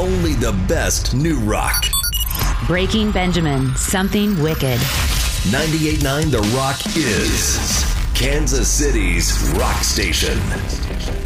only the best new rock. Breaking Benjamin, something wicked. 98.9 The Rock is Kansas City's rock station.